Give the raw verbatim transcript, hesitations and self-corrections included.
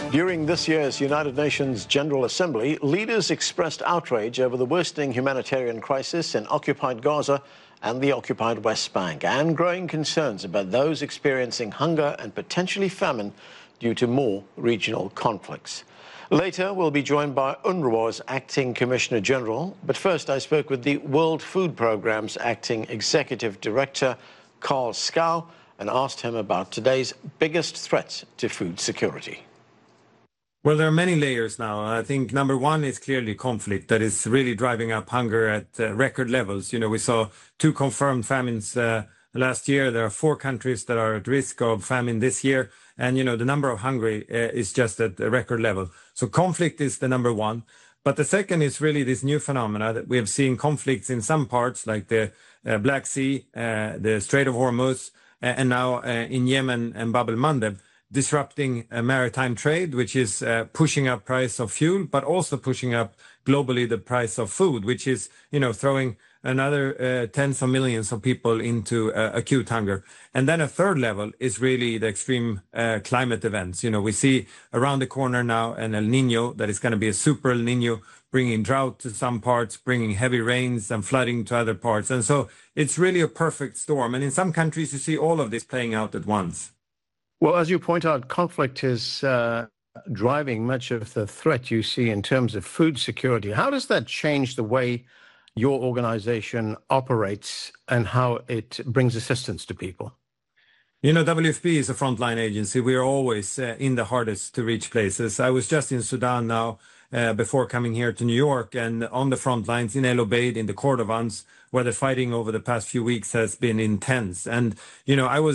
During this year's United Nations General Assembly, leaders expressed outrage over the worsening humanitarian crisis in occupied Gaza and the occupied West Bank, and growing concerns about those experiencing hunger and potentially famine due to more regional conflicts. Later, we'll be joined by UNRWA's Acting Commissioner General, but first I spoke with the World Food Programme's Acting Executive Director, Carl Schou, and asked him about today's biggest threats to food security. Well, there are many layers now. I think number one is clearly conflict that is really driving up hunger at uh, record levels. You know, we saw two confirmed famines uh, last year. There are four countries that are at risk of famine this year. And, you know, the number of hungry uh, is just at a record level. So conflict is the number one. But the second is really this new phenomena that we have seen conflicts in some parts like the uh, Black Sea, uh, the Strait of Hormuz, uh, and now uh, in Yemen and Bab el-Mandeb, disrupting uh, maritime trade, which is uh, pushing up price of fuel, but also pushing up globally the price of food, which is, you know, throwing another uh, tens of millions of people into uh, acute hunger. And then a third level is really the extreme uh, climate events. You know, we see around the corner now an El Nino that is going to be a super El Nino, bringing drought to some parts, bringing heavy rains and flooding to other parts. And so it's really a perfect storm. And in some countries, you see all of this playing out at once. Well, as you point out, conflict is uh, driving much of the threat you see in terms of food security. How does that change the way your organization operates and how it brings assistance to people? You know, W F P is a frontline agency. We are always uh, in the hardest to reach places. I was just in Sudan now uh, before coming here to New York, and on the front lines in El Obeid, in the Kordofans, where the fighting over the past few weeks has been intense. And, you know, I was